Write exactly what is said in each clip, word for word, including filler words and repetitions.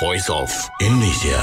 voice of Indonesia.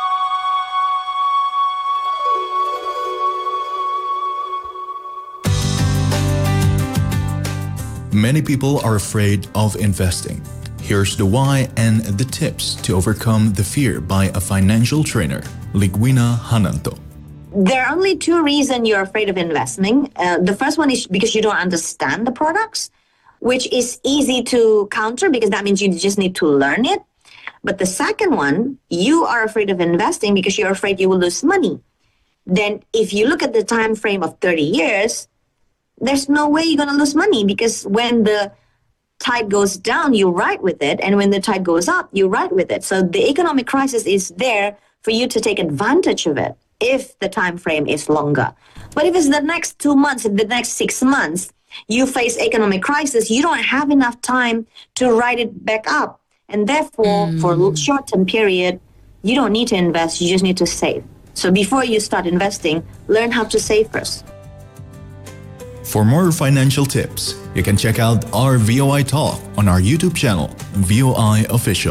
Many people are afraid of investing. Here's the why and the tips to overcome the fear by a financial trainer, Ligwina Hananto. There are only two reasons you're afraid of investing. Uh, the first one is because you don't understand the products, which is easy to counter because that means you just need to learn it. But the second one, you are afraid of investing because you're afraid you will lose money. Then if you look at the time frame of thirty years, there's no way you're going to lose money because when the tide goes down, you ride with it. And when the tide goes up, you ride with it. So the economic crisis is there for you to take advantage of it if the time frame is longer. But if it's the next two months, the next six months, you face economic crisis, you don't have enough time to ride it back up. And therefore, mm. for a short-term period, you don't need to invest, you just need to save. So before you start investing, learn how to save first. For more financial tips, you can check out our V O I Talk on our YouTube channel, V O I Official.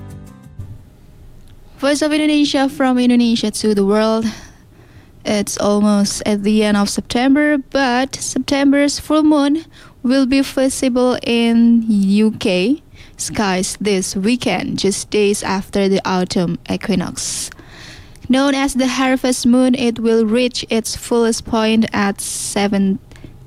Voice of Indonesia, from Indonesia to the world. It's almost at the end of September, but September's full moon will be visible in U K skies this weekend, just days after the autumn equinox. Known as the harvest moon, it will reach its fullest point at seven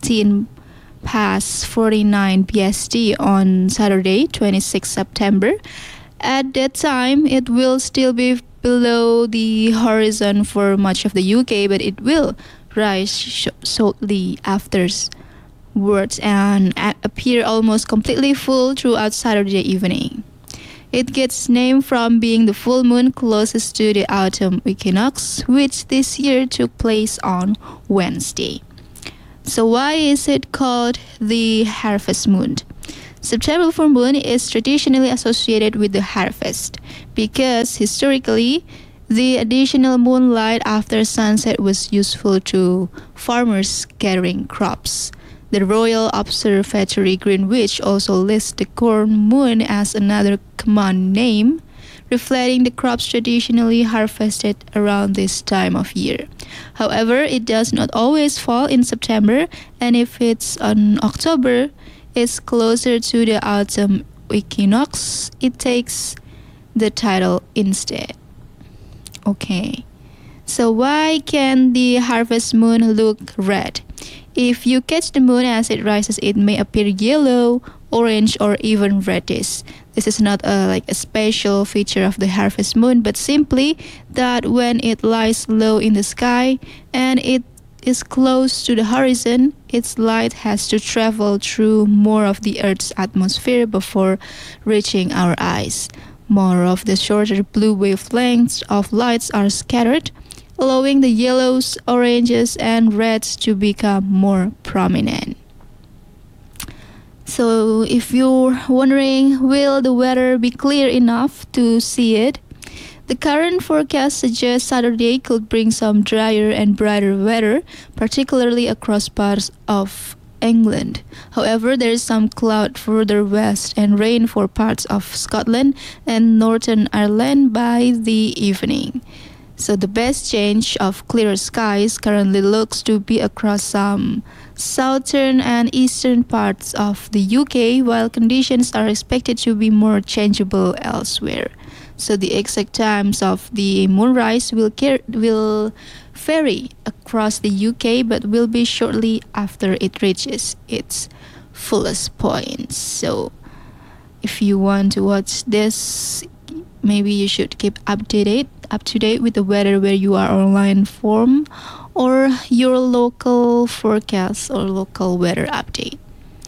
past forty-nine P S T on Saturday, twenty-sixth September. At that time, it will still be below the horizon for much of the U K, but it will rise sh- shortly afterwards and a- appear almost completely full throughout Saturday evening. It gets named from being the full moon closest to the autumn equinox, which this year took place on Wednesday. So why is it called the harvest moon? September full moon is traditionally associated with the harvest because historically the additional moonlight after sunset was useful to farmers gathering crops. The Royal Observatory Greenwich also lists the corn moon as another common name, reflecting the crops traditionally harvested around this time of year. However, it does not always fall in September, and if it's on October, it's closer to the autumn equinox, it takes the title instead. Okay, so why can the harvest moon look red? If you catch the moon as it rises, it may appear yellow, orange, or even reddish. This is not a, like a special feature of the harvest moon, but simply that when it lies low in the sky and it is close to the horizon, its light has to travel through more of the Earth's atmosphere before reaching our eyes. More of the shorter blue wavelengths of lights are scattered, allowing the yellows, oranges, and reds to become more prominent. So if you're wondering, will the weather be clear enough to see it? The current forecast suggests Saturday could bring some drier and brighter weather, particularly across parts of England. However, there is some cloud further west and rain for parts of Scotland and Northern Ireland by the evening. So the best change of clear skies currently looks to be across some southern and eastern parts of the U K, while conditions are expected to be more changeable elsewhere. So the exact times of the moonrise will car- will vary across the U K, but will be shortly after it reaches its fullest point. So if you want to watch this, maybe you should keep updated, up to date with the weather where you are online form or your local forecast or local weather update.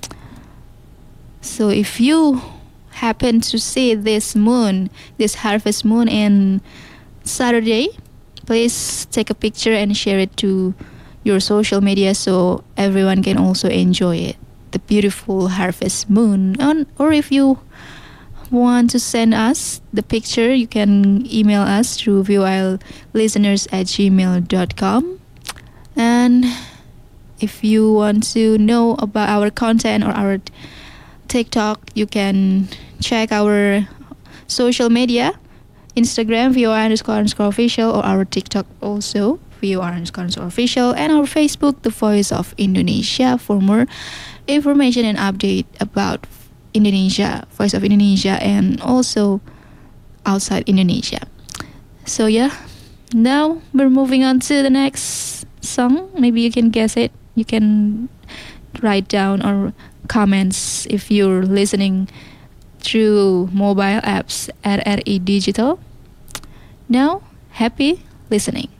So if you happen to see this moon, this harvest moon in Saturday, please take a picture and share it to your social media so everyone can also enjoy it, the beautiful harvest moon. And, or if you want to send us the picture, you can email us through voilisteners at gmail dot com. And if you want to know about our content or our TikTok, you can check our social media Instagram, V O R underscore underscore official, or our TikTok also, V O R underscore underscore official, and our Facebook, The Voice of Indonesia, for more information and update about Indonesia, Voice of Indonesia, and also outside Indonesia. So yeah, now we're moving on to the next song. Maybe you can guess it. You can write down or comments if you're listening through mobile apps at R E Digital. Now, happy listening.